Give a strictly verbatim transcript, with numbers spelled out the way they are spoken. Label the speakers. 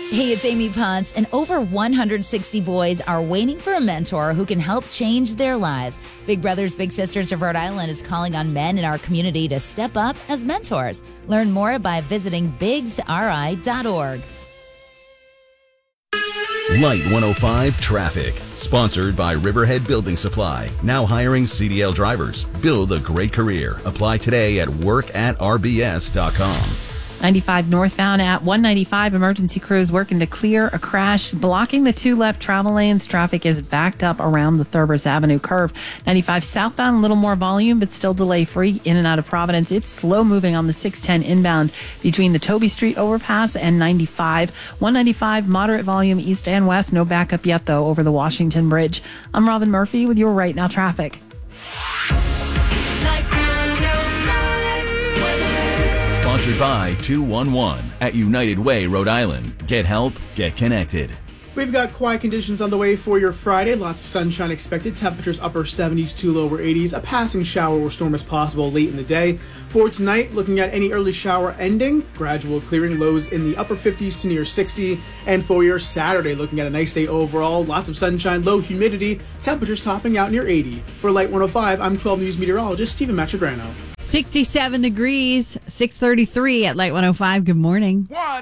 Speaker 1: Hey, it's Amy Potts, and over one hundred sixty boys are waiting for a mentor who can help change their lives. Big Brothers Big Sisters of Rhode Island is calling on men in our community to step up as mentors. Learn more by visiting bigs r i dot org.
Speaker 2: Light one oh five Traffic, sponsored by Riverhead Building Supply. Now hiring C D L drivers. Build a great career. Apply today at work at r b s dot com.
Speaker 3: ninety-five northbound at one ninety-five, emergency crews working to clear a crash blocking the two left travel lanes. Traffic is backed up around the Thurbers Avenue curve. ninety-five southbound, a little more volume, but still delay free in and out of Providence. It's slow moving on the six ten inbound between the Toby Street overpass and ninety-five. one ninety-five, moderate volume east and west. No backup yet, though, over the Washington Bridge. I'm Robin Murphy with your Right Now traffic.
Speaker 2: Sponsored by two one one at United Way, Rhode Island. Get help, get connected.
Speaker 4: We've got quiet conditions on the way for your Friday. Lots of sunshine expected. Temperatures upper seventies to lower eighties. A passing shower or storm is possible late in the day. For tonight, looking at any early shower ending. Gradual clearing, lows in the upper fifties to near sixty. And for your Saturday, looking at a nice day overall. Lots of sunshine, low humidity. Temperatures topping out near eighty. For Light one oh five, I'm twelve News meteorologist Stephen Machagrano.
Speaker 5: sixty-seven degrees, six thirty-three at Light one oh five. Good morning.
Speaker 6: One.